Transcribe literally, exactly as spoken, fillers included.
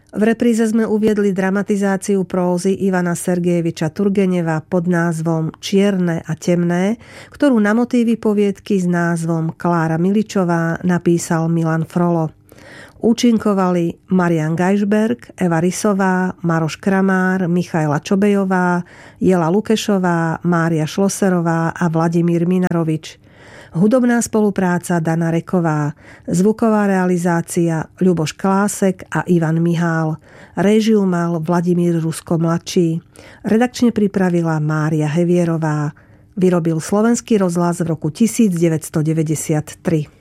V repríze sme uviedli dramatizáciu prózy Ivana Sergejeviča Turgeneva pod názvom Čierne a temné, ktorú na motívy poviedky s názvom Klára Miličová napísal Milan Frolo. Účinkovali Marian Gajšberg, Eva Rysová, Maroš Kramár, Michaela Čobejová, Jela Lukešová, Mária Šloserová a Vladimír Minarovič. Hudobná spolupráca Dana Reková, zvuková realizácia Ľuboš Klásek a Ivan Mihál. Réžiu mal Vladimír Rusko mladší. Redakčne pripravila Mária Hevierová. Vyrobil Slovenský rozhlas v roku devätnásťstodeväťdesiattri.